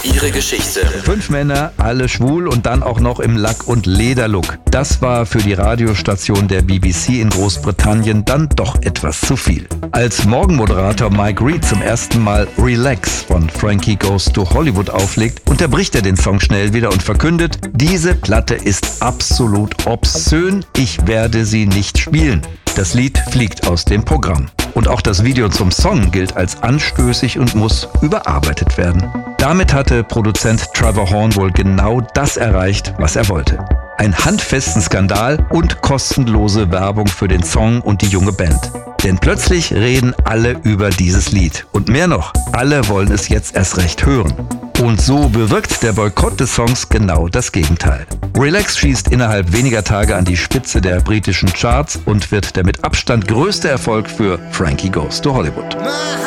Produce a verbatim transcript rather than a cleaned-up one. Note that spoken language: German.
ihre Geschichte. Fünf Männer, alle schwul und dann auch noch im Lack- und Lederlook. Das war für die Radiostation der B B C in Großbritannien dann doch etwas zu viel. Als Morgenmoderator Mike Reid zum ersten Mal Relax von Frankie Goes to Hollywood auflegt, unterbricht er den Song schnell wieder und verkündet, diese Platte ist absolut obszön, ich werde sie nicht spielen. Das Lied fliegt aus dem Programm. Und auch das Video zum Song gilt als anstößig und muss überarbeitet werden. Damit hatte Produzent Trevor Horn wohl genau das erreicht, was er wollte. Einen handfesten Skandal und kostenlose Werbung für den Song und die junge Band. Denn plötzlich reden alle über dieses Lied. Und mehr noch, alle wollen es jetzt erst recht hören. Und so bewirkt der Boykott des Songs genau das Gegenteil. Relax schießt innerhalb weniger Tage an die Spitze der britischen Charts und wird der mit Abstand größte Erfolg für Frankie Goes to Hollywood.